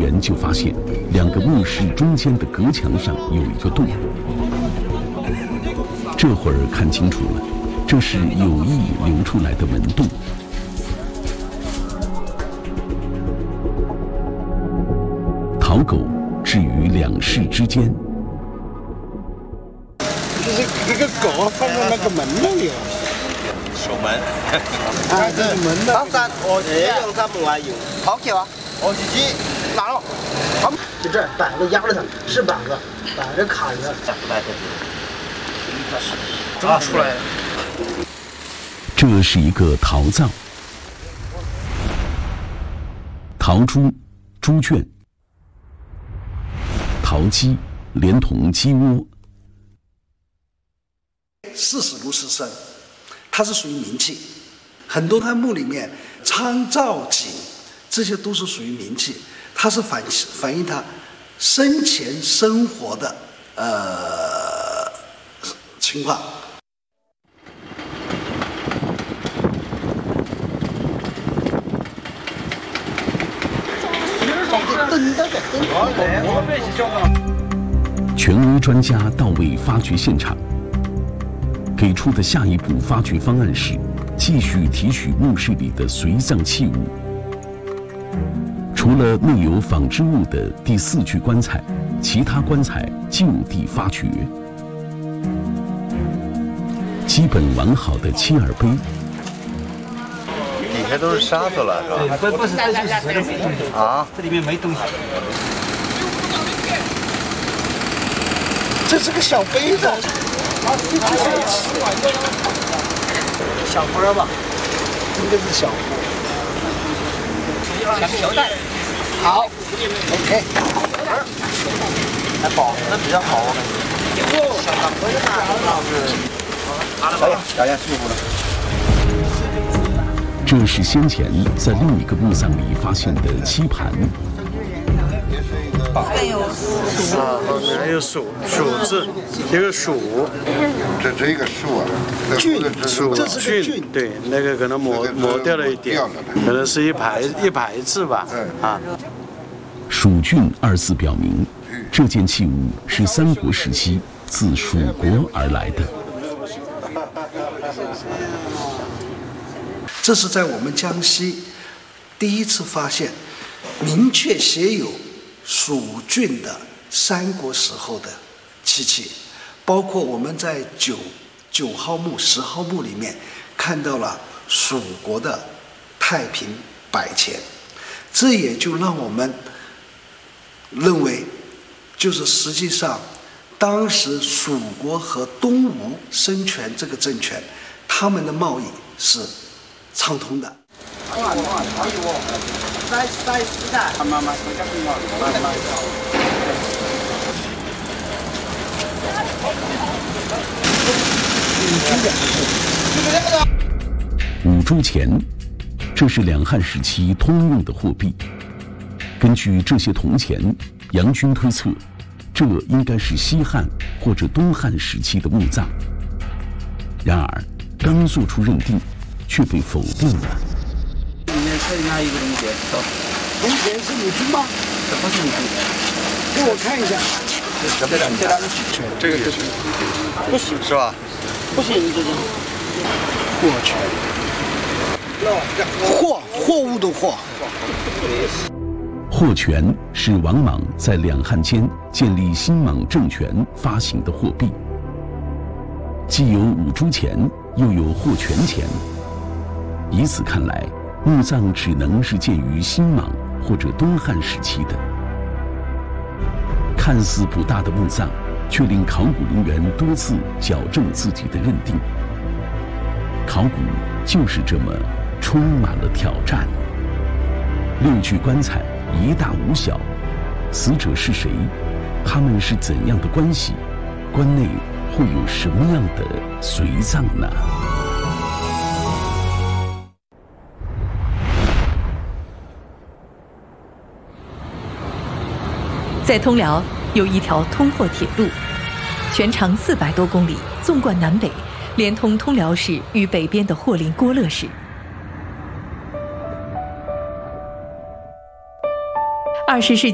员就发现，两个墓室中间的隔墙上有一个洞。这会儿看清楚了，这是有意留出来的门洞。陶狗置于两室之间。 就是这个狗放在那个门那里了。 守门。 啊，这个门的。 山，我用他们来用。好巧啊！我自己拿了。好， 就这儿板子压着它，是板子，板子卡着。 啊，出来了。 这是一个陶灶，陶猪、猪圈、陶鸡，连同鸡窝。 视死如是生，它是属于冥气。很多它墓里面昌灶井，这些都是属于冥气，它是反映他生前生活的情况。 权威专家到位发掘现场，给出的下一步发掘方案是继续提取墓室里的随葬器物。除了内有纺织物的第4具棺材，其他棺材就地发掘。基本完好的切耳杯， 底下都是沙子了，是吧？ 不是，这是死的啊， 这里面没东西。 这是个小杯子， 小锅吧， 应该是小锅。 小皮带。好 ，OK。 还保存的比较好，我感觉。小钢锅是，大家辛苦了。 这是先前在另一个墓葬里发现的漆盘。 还有鼠啊，后面还有鼠字，一个鼠， 这是一个树啊， 菌， 鼠这是个菌， 菌， 对，那个可能磨掉了一点，可能是一排字吧，啊。 蜀郡2字表明，这件器物是三国时期自蜀国而来的。 这是在我们江西第一次发现，明确写有蜀郡的三国时候的漆器，包括我们在9号墓、10号墓里面看到了蜀国的太平百钱，这也就让我们认为，就是实际上当时蜀国和东吴孙权这个政权，他们的贸易是畅通的。 5铢钱，这是两汉时期通用的货币。根据这些铜钱，杨军推测，这应该是西汉或者东汉时期的墓葬。然而，刚做出认定，却被否定了。 里面这里面一个东西， 铜钱是你军吗？ 这不是你军， 给我看一下。 这个是不行是吧？ 不行，这个。 我去，货物的货。 货权是王莽在两汉间建立新莽政权发行的货币，既有5铢钱，又有货权钱。以此看来，墓葬只能是建于新莽或者东汉时期的。看似不大的墓葬，却令考古人员多次矫正自己的认定。考古就是这么充满了挑战。6具棺材，一大无小，死者是谁？他们是怎样的关系？棺内会有什么样的随葬呢？ 在通辽有一条通货铁路，全长400多公里，纵贯南北，连通通辽市与北边的霍林郭勒市。20世纪